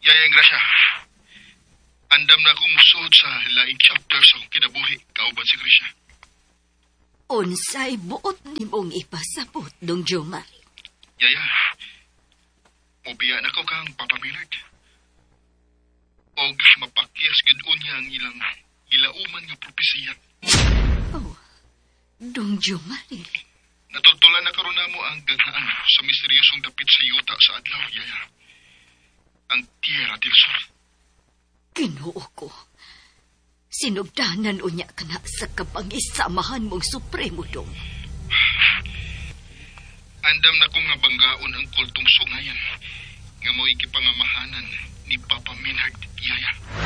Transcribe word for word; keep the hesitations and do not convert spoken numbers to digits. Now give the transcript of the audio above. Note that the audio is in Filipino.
Yaya Gracia, andam na akong musod sa laing chapter sa akong kinabuhi, kauban si Gracia. Unsay buot ni mong ipasabot, Dong Jomar? Yaya, mubiya na ko kang papamilag. Og mapakyas ganoon niya ang ilang gilauman nga propesiya. Oh, Dong Jomar. Natultulan na karon namo ang gaghaan sa misteryosong dapit sa yuta sa adlaw, Yaya. Ang Tierra del Sur. Ginoo ko. Sinugdanan unya ka na sa kapangisamahan mong supremo, Dong. Andam na kong nga banggaon ang kultong sungayan nga mo ikipangamahanan ni Papa Minhag, Yaya.